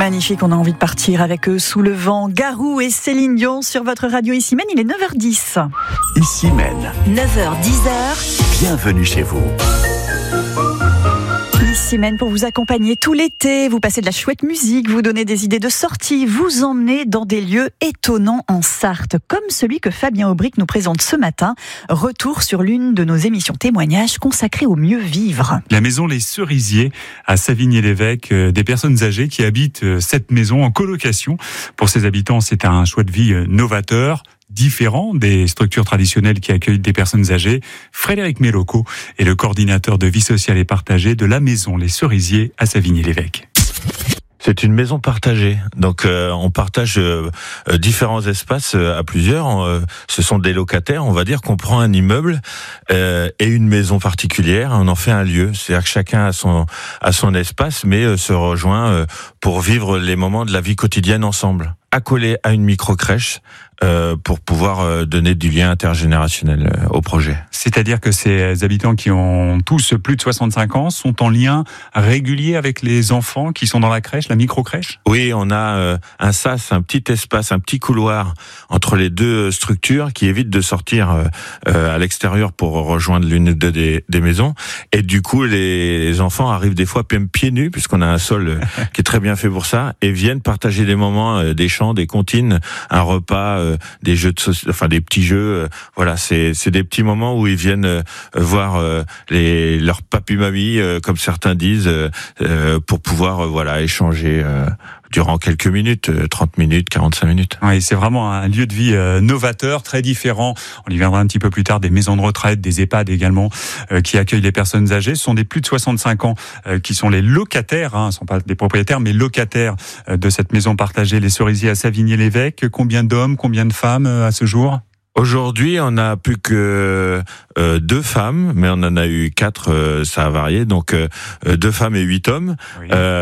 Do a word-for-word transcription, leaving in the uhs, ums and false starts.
Magnifique, on a envie de partir avec eux sous le vent. Garou et Céline Dion sur votre radio Issy-Mène, il est neuf heures dix. Issy-Mène, neuf heures dix. Bienvenue chez vous. Issy-Mène pour vous accompagner tout l'été, vous passez de la chouette musique, vous donnez des idées de sortie, vous emmenez dans des lieux étonnants en Sarthe, comme celui que Fabien Aubric nous présente ce matin. Retour sur l'une de nos émissions témoignages consacrées au mieux vivre. La maison Les Cerisiers à Savigny-l'Évêque, des personnes âgées qui habitent cette maison en colocation. Pour ses habitants, c'est un choix de vie novateur, différent des structures traditionnelles qui accueillent des personnes âgées. Frédéric Méloco est le coordinateur de vie sociale et partagée de la maison Les Cerisiers à Savigny-l'Évêque. C'est une maison partagée, donc euh, on partage euh, différents espaces euh, à plusieurs. Euh, ce sont des locataires, on va dire qu'on prend un immeuble euh, et une maison particulière, on en fait un lieu. C'est-à-dire que chacun a son a son espace, mais euh, se rejoint euh, pour vivre les moments de la vie quotidienne ensemble, accolé à une micro-crèche euh, pour pouvoir euh, donner du lien intergénérationnel euh, au projet. C'est-à-dire que ces habitants qui ont tous plus de soixante-cinq ans sont en lien régulier avec les enfants qui sont dans la crèche, la micro-crèche ? Oui, on a euh, un sas, un petit espace, un petit couloir entre les deux structures qui évite de sortir euh, euh, à l'extérieur pour rejoindre l'une ou deux des, des maisons. Et du coup, les, les enfants arrivent des fois même pieds nus, puisqu'on a un sol euh, qui est très bien fait pour ça, et viennent partager des moments, euh, des chants, des comptines, un repas, euh, des jeux de soci... enfin des petits jeux. Euh, voilà, c'est c'est des petits moments où ils viennent euh, voir euh, les leurs papy mamie, euh, comme certains disent, euh, euh, pour pouvoir euh, voilà échanger euh, durant quelques minutes, euh, trente minutes, quarante-cinq minutes. Oui, c'est vraiment un lieu de vie euh, novateur, très différent. On y viendra un petit peu plus tard, des maisons de retraite, des EHPAD également, euh, qui accueillent les personnes âgées. Ce sont des plus de soixante-cinq ans euh, qui sont les locataires, hein, ce ne sont pas des propriétaires, mais locataires euh, de cette maison partagée, Les Cerisiers à Savigny-l'Évêque. Combien d'hommes, combien de femmes euh, à ce jour ? Aujourd'hui, on n'a plus que euh, deux femmes, mais on en a eu quatre, euh, ça a varié, donc euh, deux femmes et huit hommes. Oui. Euh,